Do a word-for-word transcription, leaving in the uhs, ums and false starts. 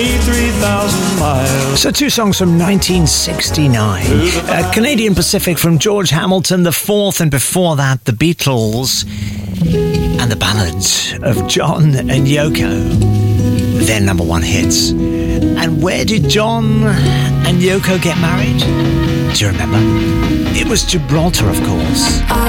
three thousand miles. So two songs from nineteen sixty-nine. Uh, Canadian Pacific from George Hamilton the fourth, and before that the Beatles and the ballads of John and Yoko, their number one hits. And where did John and Yoko get married? Do you remember? It was Gibraltar, of course.